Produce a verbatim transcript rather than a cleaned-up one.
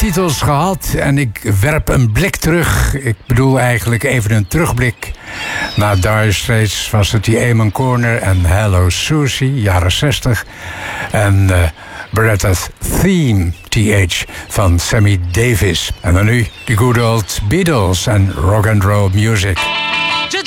titels gehad en ik werp een blik terug. Ik bedoel eigenlijk even een terugblik. Na Dire Straits was het die Amon Corner en Hello Susie, jaren zestig. En uh, Beretta's Theme, T H, van Sammy Davis. En dan nu die good old Beatles en rock and roll music.